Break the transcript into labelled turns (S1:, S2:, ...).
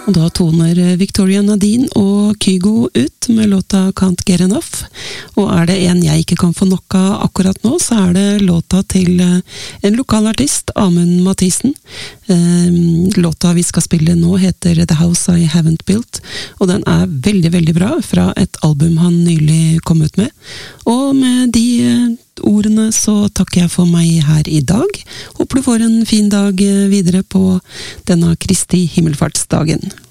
S1: Og da toner Victoria Nadine og Kygo ut med låta Can't Get Enough. Og er det en jeg ikke kan få nok av akkurat nå, så er det låta til en lokal artist, Amund Mathisen. Låta vi skal spille nå heter The House I Haven't Built, og den er veldig, veldig bra fra et album han nylig kom ut med. Og med de ordene så takker jeg for meg her i dag. Håper du får en fin dag videre på denne Kristi himmelfartsdagen.